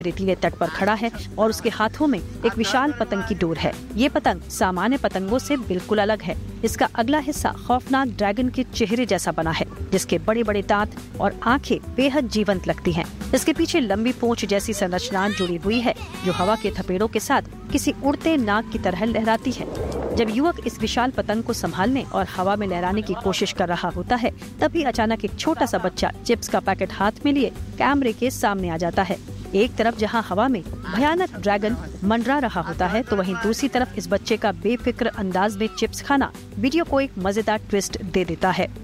रेतीले तट पर खड़ा है और उसके हाथों में एक विशाल पतंग की डोर है। ये पतंग सामान्य पतंगों से बिल्कुल अलग है। इसका अगला हिस्सा खौफनाक ड्रैगन के चेहरे जैसा बना है, जिसके बड़े बड़े दांत और आंखें बेहद जीवंत लगती हैं। इसके पीछे लंबी पूंछ जैसी संरचना जुड़ी हुई है, जो हवा के थपेड़ों के साथ किसी उड़ते नाग की तरह लहराती है। जब युवक इस विशाल पतंग को संभालने और हवा में लहराने की कोशिश कर रहा होता है, तभी अचानक एक छोटा सा बच्चा चिप्स का पैकेट हाथ में लिए कैमरे के सामने आ जाता है। एक तरफ जहां हवा में भयानक ड्रैगन मंडरा रहा होता है, तो वहीं दूसरी तरफ इस बच्चे का बेफिक्र अंदाज में चिप्स खाना वीडियो को एक मजेदार ट्विस्ट दे देता है।